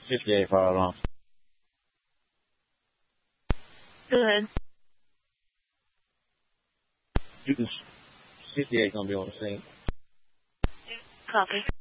58 fire alarm. Go ahead. 58 gonna be on the scene. Copy.